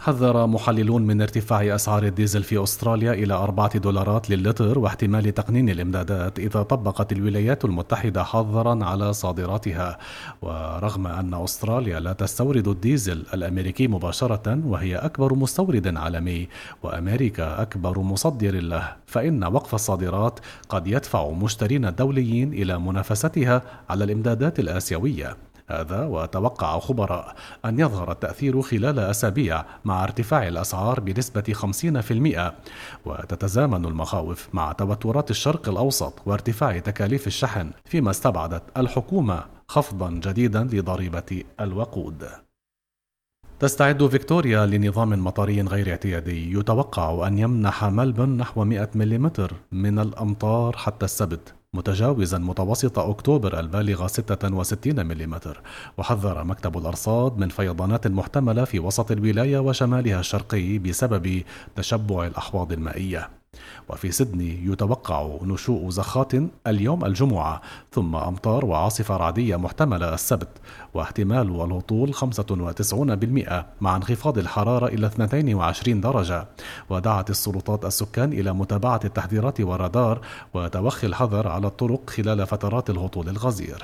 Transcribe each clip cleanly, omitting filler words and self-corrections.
حذر محللون من ارتفاع أسعار الديزل في أستراليا إلى $4 للتر واحتمال تقنين الإمدادات إذا طبقت الولايات المتحدة حظرا على صادراتها. ورغم أن أستراليا لا تستورد الديزل الأمريكي مباشرة وهي أكبر مستورد عالمي وأمريكا أكبر مصدر له، فإن وقف الصادرات قد يدفع مشترين الدوليين إلى منافستها على الإمدادات الآسيوية. هذا وتوقع خبراء أن يظهر التأثير خلال أسابيع مع ارتفاع الأسعار بنسبة 50%، وتتزامن المخاوف مع توترات الشرق الأوسط وارتفاع تكاليف الشحن، فيما استبعدت الحكومة خفضا جديدا لضريبة الوقود. تستعد فيكتوريا لنظام مطري غير اعتيادي يتوقع أن يمنح ملبن نحو 100 ملم من الأمطار حتى السبت، متجاوزا متوسط أكتوبر البالغ 66 ملم. وحذر مكتب الأرصاد من فيضانات محتملة في وسط الولاية وشمالها الشرقي بسبب تشبع الأحواض المائية. وفي سيدني يتوقع نشوء زخات اليوم الجمعة، ثم أمطار وعاصفة رعدية محتملة السبت، واحتمال الهطول 95% مع انخفاض الحرارة إلى 22 درجة. ودعت السلطات السكان إلى متابعة التحذيرات والرادار وتوخي الحذر على الطرق خلال فترات الهطول الغزير.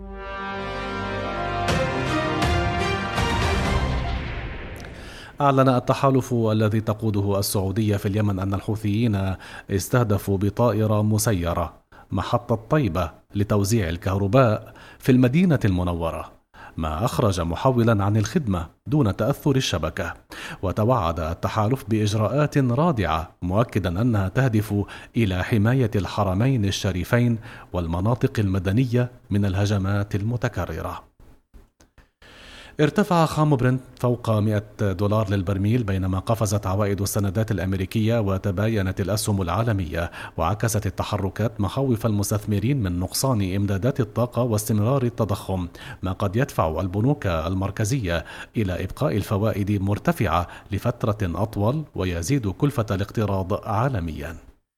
أعلن التحالف الذي تقوده السعودية في اليمن أن الحوثيين استهدفوا بطائرة مسيرة محطة طيبة لتوزيع الكهرباء في المدينة المنورة، ما أخرج محاولا عن الخدمة دون تأثر الشبكة. وتوعد التحالف بإجراءات رادعة، مؤكدا أنها تهدف إلى حماية الحرمين الشريفين والمناطق المدنية من الهجمات المتكررة. ارتفع خام برنت فوق $100 للبرميل، بينما قفزت عوائد السندات الأمريكية وتباينت الأسهم العالمية، وعكست التحركات مخاوف المستثمرين من نقصان إمدادات الطاقة واستمرار التضخم، ما قد يدفع البنوك المركزية إلى إبقاء الفوائد مرتفعة لفترة أطول ويزيد كلفة الاقتراض عالميا.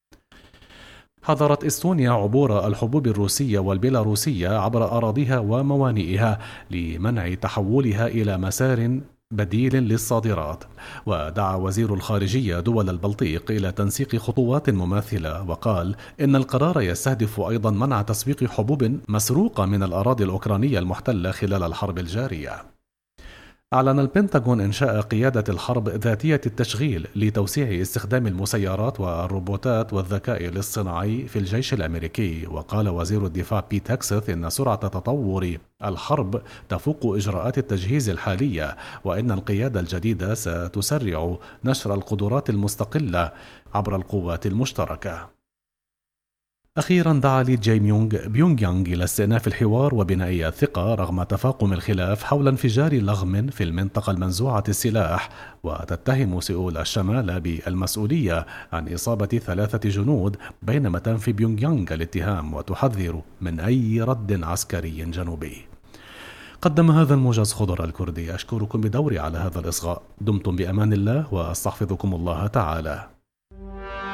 حظرت إستونيا عبور الحبوب الروسية والبيلاروسية عبر أراضيها وموانئها لمنع تحولها إلى مسار بديل للصادرات. ودعا وزير الخارجية دول البلطيق إلى تنسيق خطوات مماثلة، وقال إن القرار يستهدف أيضا منع تسويق حبوب مسروقة من الأراضي الأوكرانية المحتلة خلال الحرب الجارية. أعلن البنتاغون إنشاء قيادة الحرب ذاتية التشغيل لتوسيع استخدام المسيرات والروبوتات والذكاء الاصطناعي في الجيش الأمريكي. وقال وزير الدفاع بيت هكسث إن سرعة تطور الحرب تفوق إجراءات التجهيز الحالية، وإن القيادة الجديدة ستسرع نشر القدرات المستقلة عبر القوات المشتركة. أخيرا دعا لي جاي بيونغ يانغ إلى استئناف الحوار وبناء الثقة رغم تفاقم الخلاف حول انفجار لغم في المنطقة المنزوعة السلاح، وتتهم سيول الشمال بالمسؤولية عن إصابة 3 جنود، بينما تنفي بيونغ يانغ الاتهام وتحذر من أي رد عسكري جنوبي. قدم هذا الموجز خضر الكردي. أشكركم بدوري على هذا الإصغاء. دمتم بأمان الله وأستحفظكم الله تعالى.